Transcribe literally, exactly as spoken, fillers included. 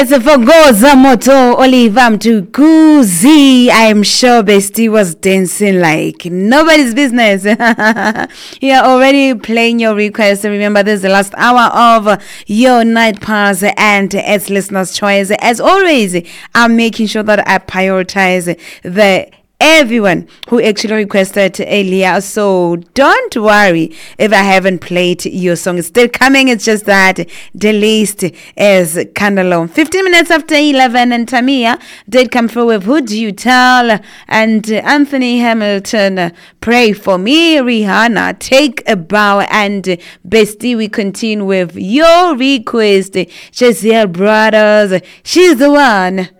Siyasifongoza moto Oliver Mtukuzi. I am sure Bestie was dancing like nobody's business. You're already playing your request. Remember, this is the last hour of your night pass and it's listener's choice. As always, I'm making sure that I prioritize the everyone who actually requested earlier, so don't worry if I haven't played your song. It's still coming. It's just that the list is kind of long. fifteen minutes after eleven, and Tamia did come through with Who Do You Tell, and Anthony Hamilton, Pray For Me, Rihanna, Take a Bow, and Bestie, we continue with your request, Giselle Brothers, She's the One.